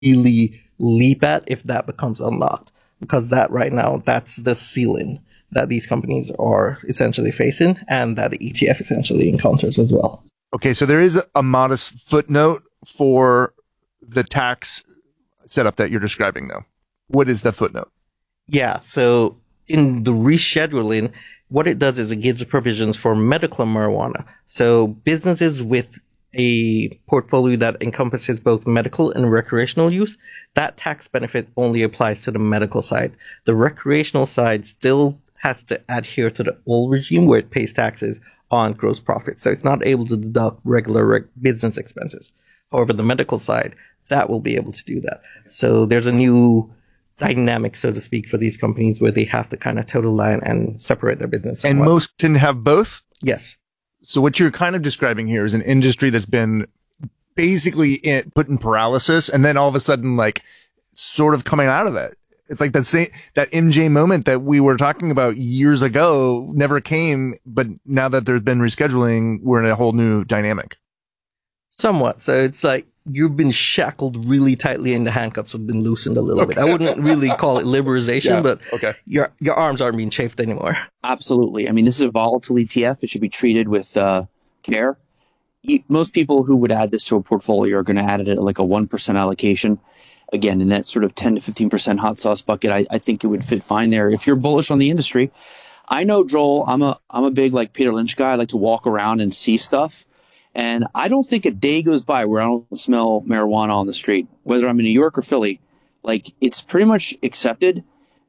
really leap at if that becomes unlocked. Because that right now, that's the ceiling that these companies are essentially facing and that the ETF essentially encounters as well. Okay, so there is a modest footnote for the tax setup that you're describing, though. What is the footnote? Yeah, so in the rescheduling, what it does is it gives provisions for medical marijuana. So businesses with a portfolio that encompasses both medical and recreational use, that tax benefit only applies to the medical side. The recreational side still has to adhere to the old regime where it pays taxes on gross profit. So it's not able to deduct regular business expenses. However, the medical side, that will be able to do that. So there's a new dynamic, so to speak, for these companies where they have to kind of toe the line and separate their business. And most can have both? Yes. So what you're kind of describing here is an industry that's been basically put in paralysis and then all of a sudden like sort of coming out of it. It's like that MJ moment that we were talking about years ago never came, but now that there's been rescheduling, we're in a whole new dynamic. Somewhat. So it's like you've been shackled really tightly and the handcuffs have been loosened a little bit. I wouldn't really call it liberalization, but your arms aren't being chafed anymore. Absolutely. I mean, this is a volatile ETF. It should be treated with care. Most people who would add this to a portfolio are going to add it at like a 1% allocation. Again, in that sort of 10 to 15% hot sauce bucket, I think it would fit fine there. If you're bullish on the industry, I know, Joel, I'm a big like Peter Lynch guy. I like to walk around and see stuff. And I don't think a day goes by where I don't smell marijuana on the street, whether I'm in New York or Philly. Like, it's pretty much accepted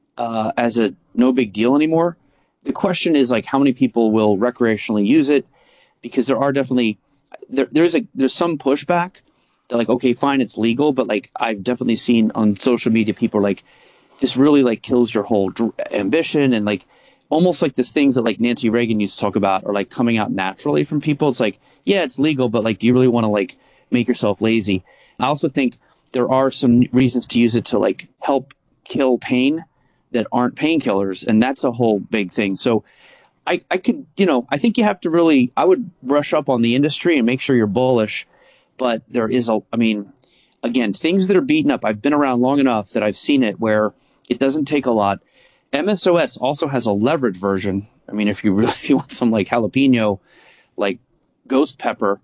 as a no big deal anymore. The question is, like, how many people will recreationally use it? Because there are definitely there's some pushback. They're like, okay, fine, it's legal, but like I've definitely seen on social media people are like, this really like kills your whole ambition, and like almost like these things that like Nancy Reagan used to talk about are like coming out naturally from people. It's like, yeah, it's legal, but like, do you really want to like make yourself lazy? I also think there are some reasons to use it to like help kill pain that aren't painkillers, and that's a whole big thing. So I could, I think you have to really, I would brush up on the industry and make sure you're bullish. But there is again, things that are beaten up. I've been around long enough that I've seen it where it doesn't take a lot. MSOS also has a leverage version. I mean, if you want some like jalapeno, like ghost pepper,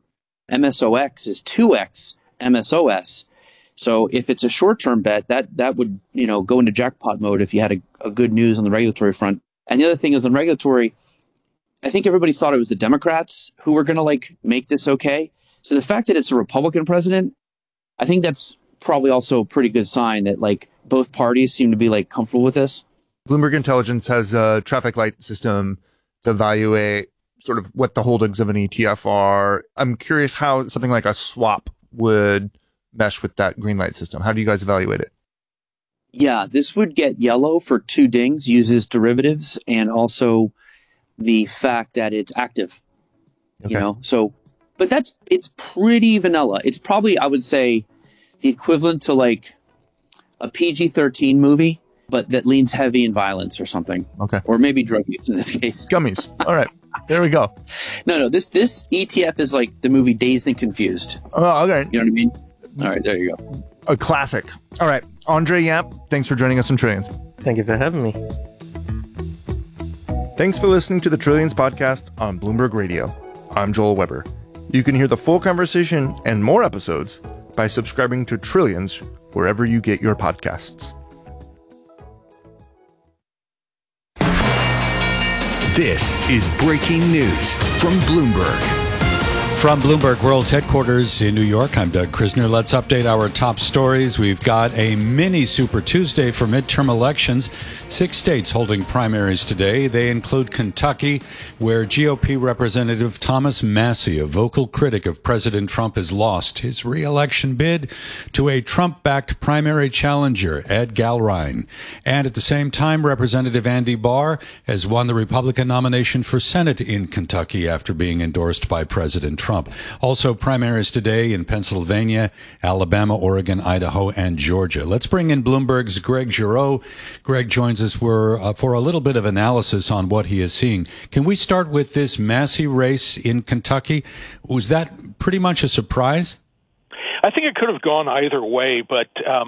MSOX is 2x MSOS. So if it's a short-term bet, that would, go into jackpot mode if you had a good news on the regulatory front. And the other thing is on regulatory, I think everybody thought it was the Democrats who were going to like make this okay. So the fact that it's a Republican president, I think that's probably also a pretty good sign that like both parties seem to be like comfortable with this. Bloomberg Intelligence has a traffic light system to evaluate sort of what the holdings of an ETF are. I'm curious how something like a swap would mesh with that green light system. How do you guys evaluate it? Yeah, this would get yellow for 2 dings, uses derivatives, and also the fact that it's active, so, but it's pretty vanilla. It's probably, I would say, the equivalent to like a PG-13 movie, but that leans heavy in violence or something. Okay. Or maybe drug use in this case. Gummies. All right. There we go. No, this ETF is like the movie Dazed and Confused. Oh, okay. You know what I mean? All right, there you go. A classic. All right. Andre Yap, thanks for joining us on Trillions. Thank you for having me. Thanks for listening to the Trillions podcast on Bloomberg Radio. I'm Joel Weber. You can hear the full conversation and more episodes by subscribing to Trillions wherever you get your podcasts. This is breaking news from Bloomberg. From Bloomberg World's headquarters in New York, I'm Doug Krisner. Let's update our top stories. We've got a mini Super Tuesday for midterm elections. 6 states holding primaries today. They include Kentucky, where GOP Representative Thomas Massie, a vocal critic of President Trump, has lost his re-election bid to a Trump-backed primary challenger, Ed Galrine. And at the same time, Representative Andy Barr has won the Republican nomination for Senate in Kentucky after being endorsed by President Trump. Also primaries today in Pennsylvania, Alabama, Oregon, Idaho, and Georgia. Let's bring in Bloomberg's Greg Giroux. Greg joins us for a little bit of analysis on what he is seeing. Can we start with this Massie race in Kentucky? Was that pretty much a surprise? I think it could have gone either way, but